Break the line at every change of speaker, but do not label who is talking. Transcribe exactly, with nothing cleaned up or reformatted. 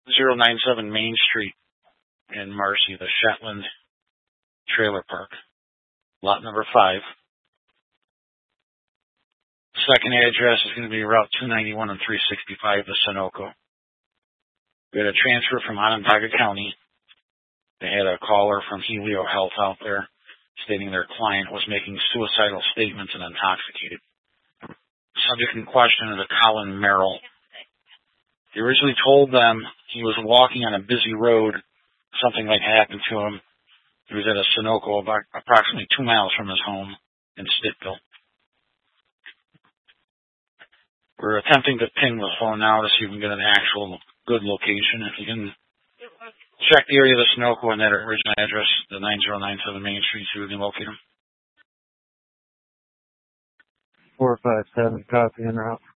zero nine seven Main Street in Marcy, the Shetland Trailer Park, lot number five. Second address is going to be Route two ninety-one and three sixty-five, the Sunoco. We had a transfer from Onondaga County. They had a caller from Helio Health out there stating their client was making suicidal statements and intoxicated. Subject in question is a Colin Merrill. He originally told them he was walking on a busy road. Something might happen to him. He was at a Sunoco about approximately two miles from his home in Stittville. We're attempting to ping the phone now to see if we can get an actual good location. If you can check the area of the Sunoco and that original address, the nine zero nine seven Main Street, see if we can locate them.
four five seven, copy en route.